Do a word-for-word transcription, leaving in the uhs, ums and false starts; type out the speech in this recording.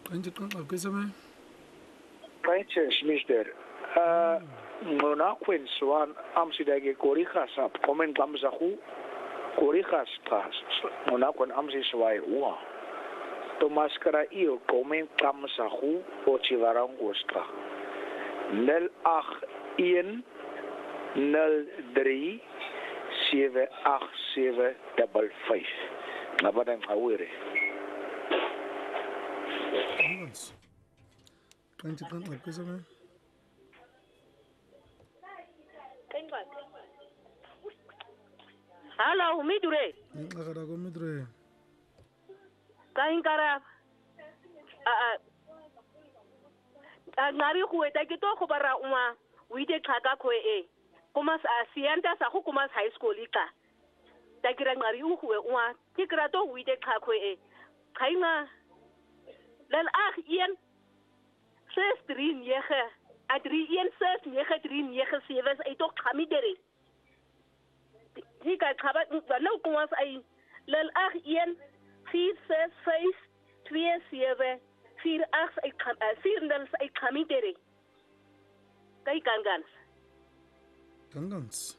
Qantjie qantjie kusame. Qantjie mister. Uh ngona kwenziwa amsidake korijas ap komen kamzahu korijas pas. Ngona kon amsiswai uwa. Tomaskara io komen kamzahu ochivarangosta. nul agt een nul drie sewe agt sewe vyf vyf. Ngapa dan ngawire. Ons. Qantjie qantjie kusame. Hello, Midure. Ngakara ko midre. Kain kara. Ah ah. Ngari go eta ke to go bara uma. Uite tlhaka kho e. Kuma sa sienta sa go kuma high school ika. Ta kira ngari u go uma. Ke kra to uite tlhakho e. Kainga. Lel ag een ses drie nege. A drie een ses nege drie nege sewe is uit ook gamidere. Hika khaba nou kom ons ai lel ag een vier ses vyf twee sewe vier agt uit vier dan uit gamidere. Kay kangans. Kangans.